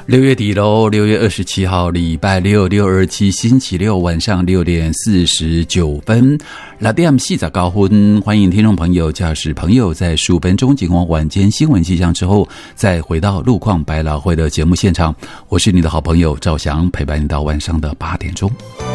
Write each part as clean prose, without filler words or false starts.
6月底喽，6月27号礼拜六，6月27星期六晚上6点49分，6点49分，欢迎听众朋友、驾驶朋友在15分钟警广晚间新闻气象之后，再回到路况百老汇的节目现场。我是你的好朋友赵翔，陪伴你到晚上的8点钟。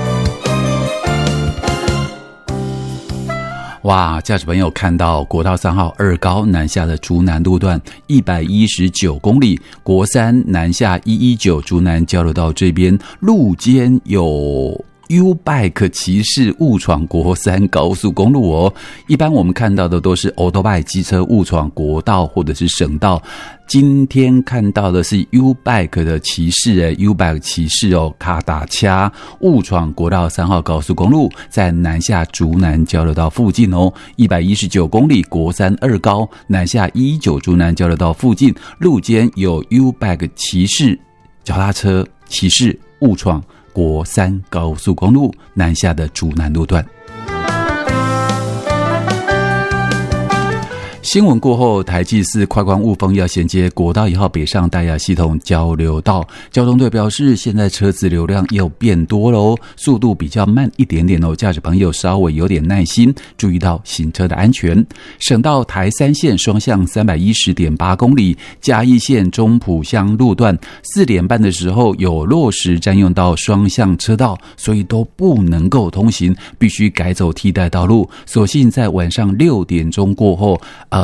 哇，驾驶朋友看到国道3号2高南下的竹南路段119公里，国三南下119竹南交流道这边路肩有U-Bike 骑士误闯国三高速公路哦。一般我们看到的都是 Autobike 机车误闯国道或者是省道，今天看到的是 U-Bike 的骑士U-Bike 骑士哦，卡打掐误闯国道3号高速公路，在南下竹南交流道附近哦，119公里国三2高南下119竹南交流道附近，路肩有 U-Bike 骑士脚踏车骑士误闯国三高速公路南下的竹南路段。新闻过后，台济4快关雾峰要衔接国道1号北上大雅系统交流道，交通队表示现在车子流量又变多了哦，速度比较慢一点点哦，驾驶朋友稍微有点耐心，注意到行车的安全。省道台3线双向310.8公里，嘉义县中埔乡路段4点半的时候有落实占用到双向车道，所以都不能够通行，必须改走替代道路，所幸在晚上6点钟过后